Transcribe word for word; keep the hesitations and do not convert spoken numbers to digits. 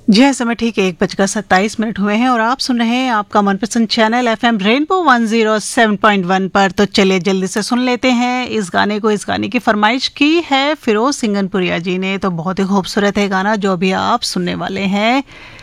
जी हाँ, समय ठीक है, एक बजकर सत्ताईस मिनट हुए हैं और आप सुन रहे हैं आपका मनपसंद channel F M rainbow one zero seven point one पर। तो चलिए जल्दी से सुन लेते हैं इस गाने को। इस गाने की फरमाइश की है फिरोज सिंगनपुरिया जी ने। तो बहुत ही खूबसूरत है गाना जो अभी आप सुनने वाले हैं।